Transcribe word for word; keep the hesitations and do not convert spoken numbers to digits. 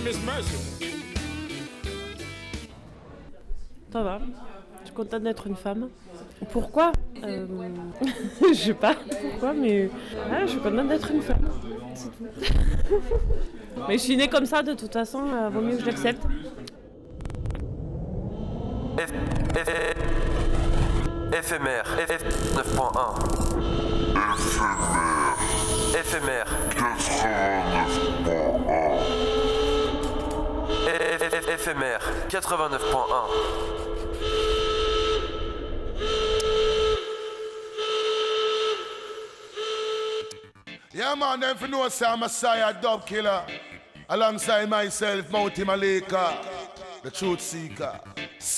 Miss Mercer. Ça va. Je suis contente d'être une femme. Pourquoi euh... Je sais pas pourquoi, mais ah, je suis contente d'être une femme. C'est tout. Mais je suis née comme ça, de toute façon, euh, vaut mieux que je l'accepte. F... F... Éphémère. F... neuf point un. Éphémère. quatre-vingt-neuf point un. Éphémère. quatre-vingt-neuf point un. Yeah man, them for know say I'm a Messiah dub killer. Alongside myself, Mouty Malika, the truth seeker.